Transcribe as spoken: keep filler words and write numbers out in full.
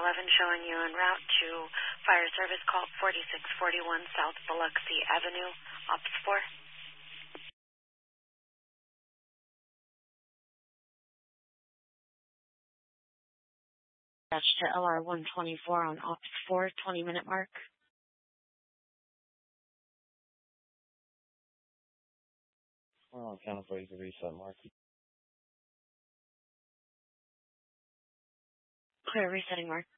eleven showing you en route to fire service call forty-six forty-one South Biloxi Avenue, Ops four. Dispatch to L R one twenty-four on Ops four, twenty minute mark. We're on count of ways to reset mark. Clear resetting mark.